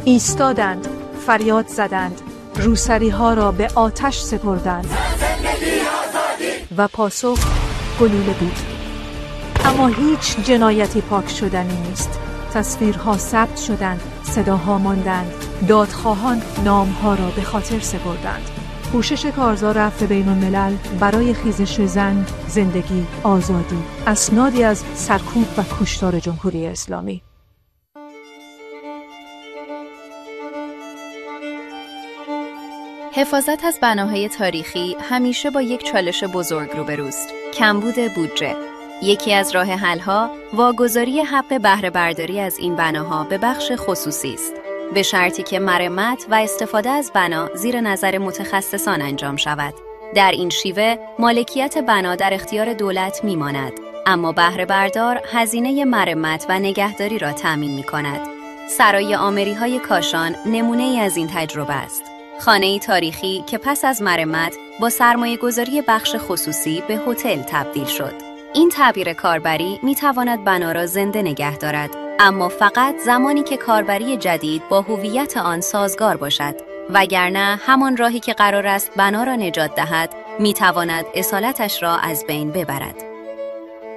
ایستادند، فریاد زدند، روسری ها را به آتش سپردند و پاسخ گلوله بود. اما هیچ جنایتی پاک شدنی نیست. تصویرها ثبت شدند، صداها ماندند، دادخواهان نامها را به خاطر سپردند. کوشش کارزار عفو بین الملل برای خیزش زن، زندگی، آزادی، اسنادی از سرکوب و کشتار جمهوری اسلامی. حفاظت از بناهای تاریخی همیشه با یک چالش بزرگ روبروست: کمبود بودجه. یکی از راه حل‌ها واگذاری حق بهره برداری از این بناها به بخش خصوصی است، به شرطی که مرمت و استفاده از بنا زیر نظر متخصصان انجام شود. در این شیوه مالکیت بنا در اختیار دولت میماند، اما بهره بردار هزینه مرمت و نگهداری را تامین می‌کند. سرای آمری‌های کاشان نمونه‌ای از این تجربه است. خانه‌ای تاریخی که پس از مرمت با سرمایه‌گذاری بخش خصوصی به هتل تبدیل شد. این تعبیر کاربری می‌تواند بنا را زنده نگه دارد، اما فقط زمانی که کاربری جدید با هویت آن سازگار باشد، وگرنه همان راهی که قرار است بنا را نجات دهد می‌تواند اصالتش را از بین ببرد.